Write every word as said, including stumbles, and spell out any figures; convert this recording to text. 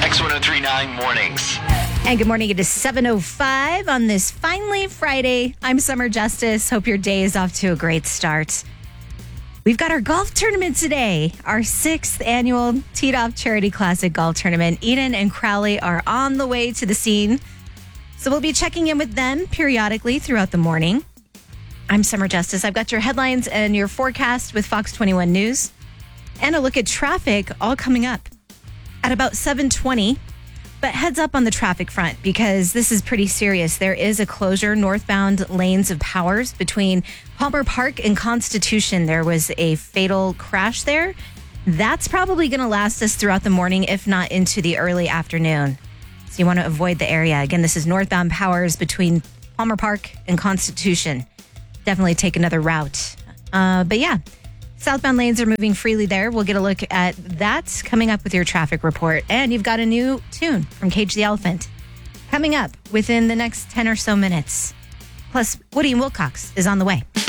X one oh three point nine Mornings. And good morning. It is seven oh five on this finally Friday. I'm Summer Justice. Hope your day is off to a great start. We've got our golf tournament today, our sixth annual Teed Off Charity Classic Golf Tournament. Eden and Crowley are on the way to the scene. So we'll be checking in with them periodically throughout the morning. I'm Summer Justice. I've got your headlines and your forecast with Fox twenty-one News. And a look at traffic all coming up at about seven twenty. But heads up on the traffic front because this is pretty serious. There is a closure northbound lanes of Powers between Palmer Park and Constitution. There was a fatal crash there. That's probably going to last us throughout the morning, if not into the early afternoon. So you want to avoid the area. Again, this is northbound Powers between Palmer Park and Constitution. Definitely take another route. Uh, but yeah. Southbound lanes are moving freely there. We'll get a look at that coming up with your traffic report. And you've got a new tune from Cage the Elephant coming up within the next ten or so minutes. Plus, Woody and Wilcox is on the way.